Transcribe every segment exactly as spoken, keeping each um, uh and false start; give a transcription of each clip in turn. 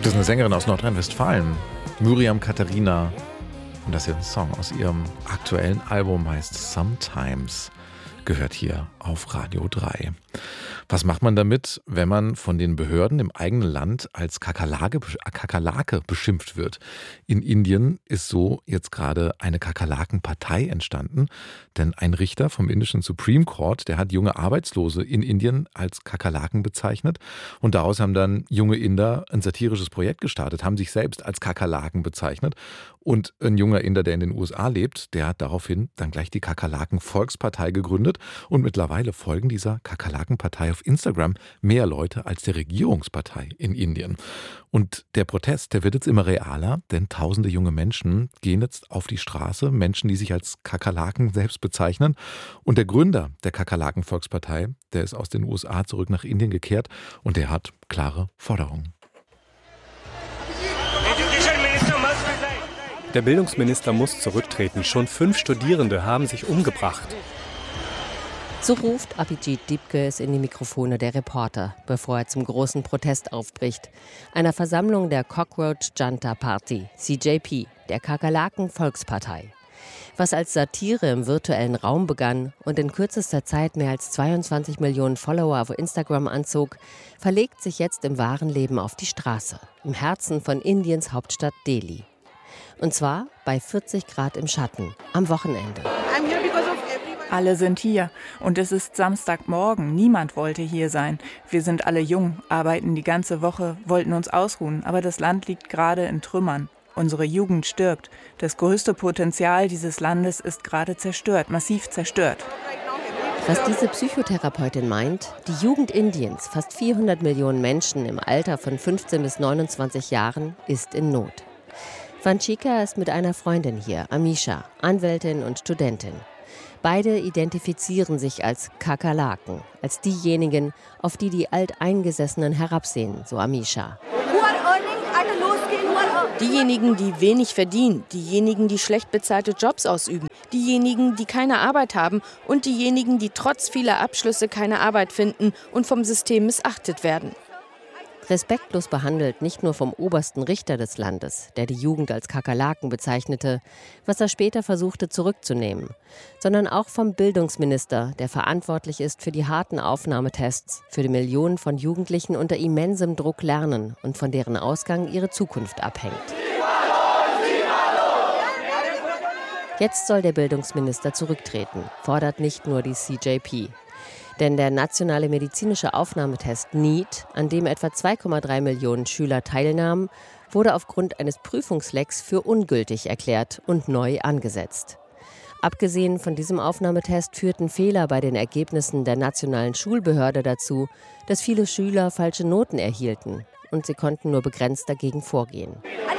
Das ist eine Sängerin aus Nordrhein-Westfalen, Myriam Katharina. Und das ist ein Song aus ihrem aktuellen Album, heißt Sometimes, gehört hier auf Radio drei. Was macht man damit, wenn man von den Behörden im eigenen Land als Kakerlake, Kakerlake beschimpft wird? In Indien ist so jetzt gerade eine Kakerlakenpartei entstanden, denn ein Richter vom indischen Supreme Court, der hat junge Arbeitslose in Indien als Kakerlaken bezeichnet und daraus haben dann junge Inder ein satirisches Projekt gestartet, haben sich selbst als Kakerlaken bezeichnet und ein junger Inder, der in den U S A lebt, der hat daraufhin dann gleich die Kakerlaken-Volkspartei gegründet und mittlerweile folgen dieser Kakerlakenpartei auf Instagram mehr Leute als der Regierungspartei in Indien. Und der Protest, der wird jetzt immer realer, denn tausende junge Menschen gehen jetzt auf die Straße, Menschen, die sich als Kakerlaken selbst bezeichnen. Und der Gründer der Kakerlaken-Volkspartei, der ist aus den U S A zurück nach Indien gekehrt und der hat klare Forderungen. Der Bildungsminister muss zurücktreten. Schon fünf Studierende haben sich umgebracht. So ruft Abhijit Dipke es in die Mikrofone der Reporter, bevor er zum großen Protest aufbricht. Einer Versammlung der Cockroach Janta Party, C J P, der Kakerlaken-Volkspartei. Was als Satire im virtuellen Raum begann und in kürzester Zeit mehr als zweiundzwanzig Millionen Follower auf Instagram anzog, verlegt sich jetzt im wahren Leben auf die Straße, im Herzen von Indiens Hauptstadt Delhi. Und zwar bei vierzig Grad im Schatten, am Wochenende. Alle sind hier und es ist Samstagmorgen. Niemand wollte hier sein. Wir sind alle jung, arbeiten die ganze Woche, wollten uns ausruhen, aber das Land liegt gerade in Trümmern. Unsere Jugend stirbt. Das größte Potenzial dieses Landes ist gerade zerstört, massiv zerstört. Was diese Psychotherapeutin meint, die Jugend Indiens, fast vierhundert Millionen Menschen im Alter von fünfzehn bis neunundzwanzig Jahren, ist in Not. Vanchika ist mit einer Freundin hier, Amisha, Anwältin und Studentin. Beide identifizieren sich als Kakerlaken, als diejenigen, auf die die Alteingesessenen herabsehen, so Amisha. Diejenigen, die wenig verdienen, diejenigen, die schlecht bezahlte Jobs ausüben, diejenigen, die keine Arbeit haben und diejenigen, die trotz vieler Abschlüsse keine Arbeit finden und vom System missachtet werden. Respektlos behandelt nicht nur vom obersten Richter des Landes, der die Jugend als Kakerlaken bezeichnete, was er später versuchte zurückzunehmen, sondern auch vom Bildungsminister, der verantwortlich ist für die harten Aufnahmetests, für die Millionen von Jugendlichen unter immensem Druck lernen und von deren Ausgang ihre Zukunft abhängt. Jetzt soll der Bildungsminister zurücktreten, fordert nicht nur die C J P. Denn der nationale medizinische Aufnahmetest NEET, an dem etwa zwei Komma drei Millionen Schüler teilnahmen, wurde aufgrund eines Prüfungslecks für ungültig erklärt und neu angesetzt. Abgesehen von diesem Aufnahmetest führten Fehler bei den Ergebnissen der nationalen Schulbehörde dazu, dass viele Schüler falsche Noten erhielten und sie konnten nur begrenzt dagegen vorgehen.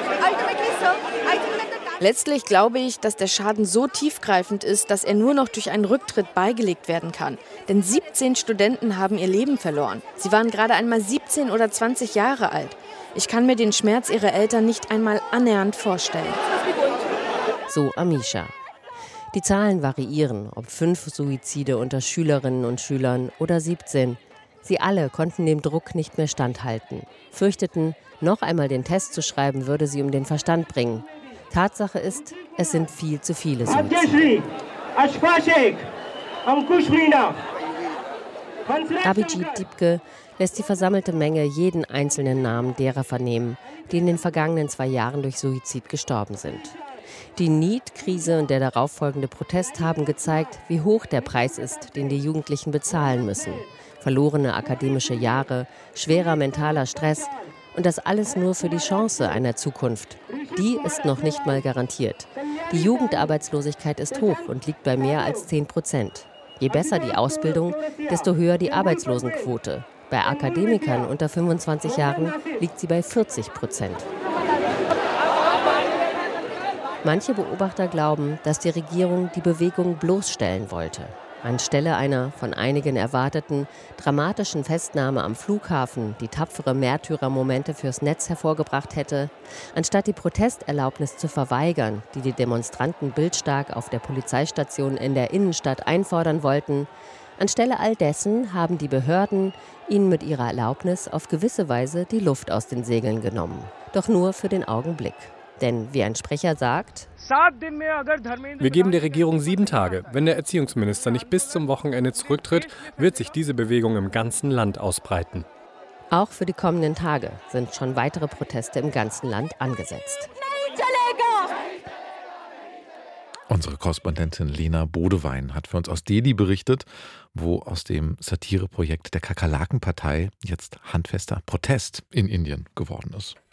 Letztlich glaube ich, dass der Schaden so tiefgreifend ist, dass er nur noch durch einen Rücktritt beigelegt werden kann. Denn siebzehn Studenten haben ihr Leben verloren. Sie waren gerade einmal siebzehn oder zwanzig Jahre alt. Ich kann mir den Schmerz ihrer Eltern nicht einmal annähernd vorstellen. So Amisha. Die Zahlen variieren, ob fünf Suizide unter Schülerinnen und Schülern oder siebzehn. Sie alle konnten dem Druck nicht mehr standhalten, fürchteten, noch einmal den Test zu schreiben, würde sie um den Verstand bringen. Tatsache ist, es sind viel zu viele Suizide. Abhijit Dipke lässt die versammelte Menge jeden einzelnen Namen derer vernehmen, die in den vergangenen zwei Jahren durch Suizid gestorben sind. Die NEET-Krise und der darauffolgende Protest haben gezeigt, wie hoch der Preis ist, den die Jugendlichen bezahlen müssen. Verlorene akademische Jahre, schwerer mentaler Stress und das alles nur für die Chance einer Zukunft. Die ist noch nicht mal garantiert. Die Jugendarbeitslosigkeit ist hoch und liegt bei mehr als zehn Prozent. Je besser die Ausbildung, desto höher die Arbeitslosenquote. Bei Akademikern unter fünfundzwanzig Jahren liegt sie bei vierzig Prozent. Manche Beobachter glauben, dass die Regierung die Bewegung bloßstellen wollte. Anstelle einer von einigen erwarteten dramatischen Festnahme am Flughafen, die tapfere Märtyrermomente fürs Netz hervorgebracht hätte, anstatt die Protesterlaubnis zu verweigern, die die Demonstranten bildstark auf der Polizeistation in der Innenstadt einfordern wollten, Anstelle all dessen haben die Behörden ihnen mit ihrer Erlaubnis auf gewisse Weise die Luft aus den Segeln genommen. Doch nur für den Augenblick. Denn wie ein Sprecher sagt: Wir geben der Regierung sieben Tage. Wenn der Erziehungsminister nicht bis zum Wochenende zurücktritt, wird sich diese Bewegung im ganzen Land ausbreiten. Auch für die kommenden Tage sind schon weitere Proteste im ganzen Land angesetzt. Unsere Korrespondentin Lena Bodewein hat für uns aus Delhi berichtet, wo aus dem Satireprojekt der Kakerlaken-Partei jetzt handfester Protest in Indien geworden ist.